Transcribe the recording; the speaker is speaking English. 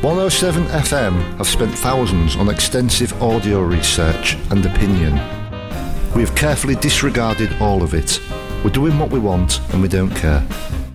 107 FM have spent thousands on extensive audio research and opinion. We have carefully disregarded all of it. We're doing what we want and we don't care.